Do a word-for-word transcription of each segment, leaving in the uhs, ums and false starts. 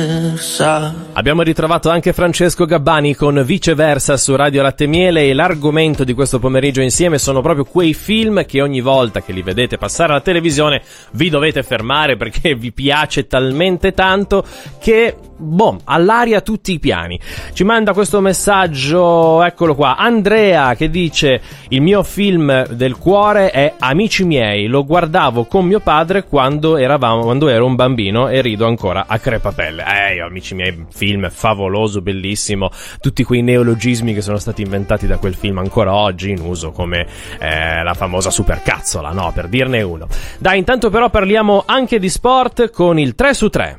Abbiamo ritrovato anche Francesco Gabbani con Viceversa su Radio Latte Miele, e l'argomento di questo pomeriggio insieme sono proprio quei film che ogni volta che li vedete passare alla televisione vi dovete fermare perché vi piace talmente tanto che, boh, all'aria tutti i piani. Ci manda questo messaggio, eccolo qua, Andrea, che dice: il mio film del cuore è Amici miei, lo guardavo con mio padre quando eravamo quando ero un bambino e rido ancora a crepapelle. Eh, io, Amici miei, film favoloso, bellissimo, tutti quei neologismi che sono stati inventati da quel film ancora oggi in uso, come eh, la famosa supercazzola, no, per dirne uno. Dai, intanto però parliamo anche di sport con il tre su tre.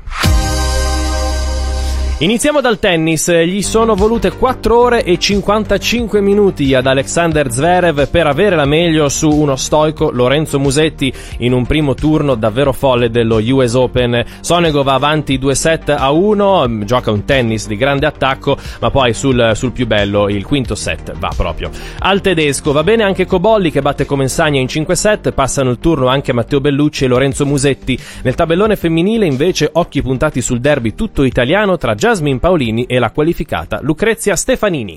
Iniziamo dal tennis. Gli sono volute quattro ore e cinquantacinque minuti ad Alexander Zverev per avere la meglio su uno stoico Lorenzo Musetti in un primo turno davvero folle dello U S Open. Sonego va avanti due set a uno, gioca un tennis di grande attacco, ma poi sul, sul più bello il quinto set va proprio al tedesco. Va bene anche Cobolli, che batte Comensagna in cinque set, passano il turno anche Matteo Bellucci e Lorenzo Musetti. Nel tabellone femminile invece occhi puntati sul derby tutto italiano tra Jasmine Paolini e la qualificata Lucrezia Stefanini.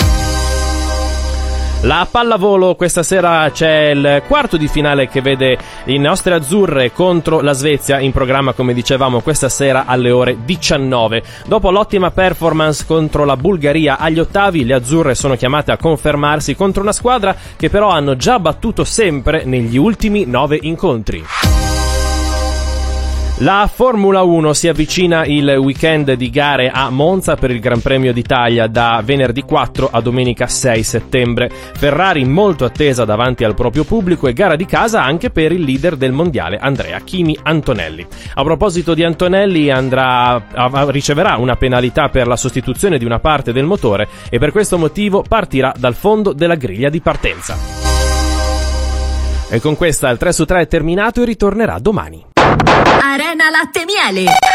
La pallavolo, questa sera c'è il quarto di finale che vede le nostre azzurre contro la Svezia, in programma come dicevamo questa sera alle ore diciannove. Dopo l'ottima performance contro la Bulgaria agli ottavi, le azzurre sono chiamate a confermarsi contro una squadra che però hanno già battuto sempre negli ultimi nove incontri. La Formula uno si avvicina, il weekend di gare a Monza per il Gran Premio d'Italia da venerdì quattro a domenica sei settembre. Ferrari molto attesa davanti al proprio pubblico e gara di casa anche per il leader del mondiale Andrea Kimi Antonelli. A proposito di Antonelli, andrà riceverà una penalità per la sostituzione di una parte del motore e per questo motivo partirà dal fondo della griglia di partenza. E con questa il tre su tre è terminato e ritornerà domani. Arena Latte Miele.